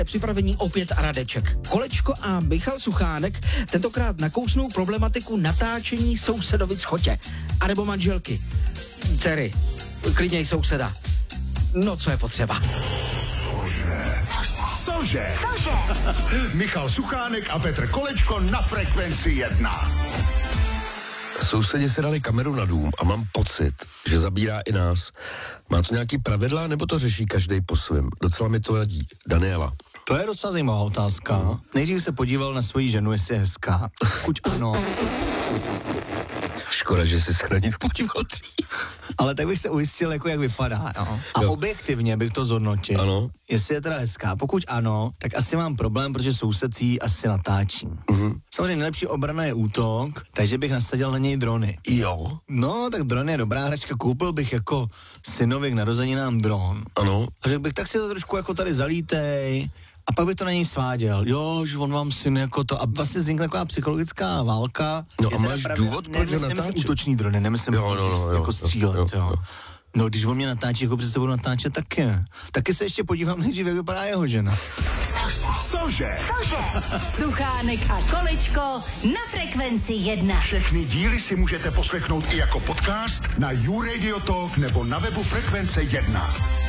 Připravení opět Radeček. Kolečko a Michal Suchánek tentokrát nakousnou problematiku natáčení sousedovic chotě. A nebo manželky. Dcery. Klidně i souseda. No, co je potřeba. Cože? Michal Suchánek a Petr Kolečko na Frekvenci 1. Sousedi si dali kameru na dům a mám pocit, že zabírá i nás. Má to nějaký pravidla, nebo to řeší každý po svém? Docela mi to radí. Daniela. To je docela zajímavá otázka. Nejdřív se podíval na svoji ženu, jestli je hezká. Pokud ano. Škoda, že jsi se na ní nepodíval dřív. Ale tak bych se ujistil, jako jak vypadá. No. A objektivně bych to zhodnotil. Ano. Jestli je teda hezká. Pokud ano, tak asi mám problém, protože soused jí asi natáčí. Samozřejmě nejlepší obrana je útok, takže bych nasadil na něj drony. Jo. No, tak dron je dobrá hračka. Koupil bych jako synovi k narozeninám dron. Ano. A řekl bych, tak si to trošku jako tady zalítej. A pak by to na něj sváděl. Jo, že on vám syn jako to. A vlastně vznikla taková psychologická válka. No a máš důvod, proč ho natáčí? Nemyslím útoční drony, nemyslím jako střílet, jo. No, když on mě natáčí, jako přece budu natáčet, taky ne. Taky se ještě podívám nejdřív, jak vypadá jeho žena. Cože? Suchánek a Kolečko na Frekvenci 1. Všechny díly si můžete poslechnout i jako podcast na YouRadio Talk nebo na webu Frekvence 1.